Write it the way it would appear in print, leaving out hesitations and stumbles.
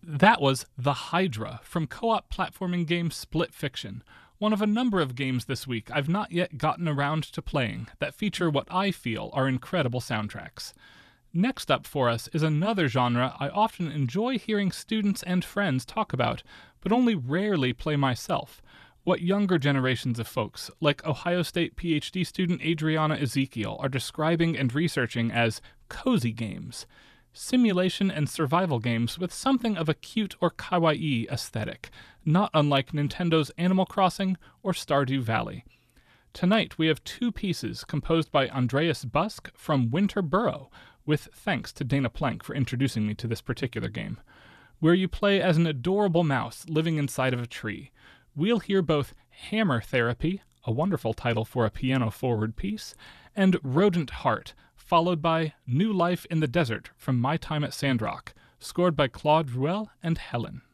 That was The Hydra from co-op platforming game Split Fiction, one of a number of games this week I've not yet gotten around to playing that feature what I feel are incredible soundtracks. Next up for us is another genre I often enjoy hearing students and friends talk about, but only rarely play myself. What younger generations of folks, like Ohio State PhD student Adriana Ezekiel, are describing and researching as cozy games. Simulation and survival games with something of a cute or kawaii aesthetic, not unlike Nintendo's Animal Crossing or Stardew Valley. Tonight we have two pieces composed by Andreas Busk from Winter Burrow, with thanks to Dana Plank for introducing me to this particular game, where you play as an adorable mouse living inside of a tree. We'll hear both Hammer Therapy, a wonderful title for a piano-forward piece, and Rodent Heart, followed by New Life in the Desert from My Time at Sandrock, scored by Claude Ruel and Helen.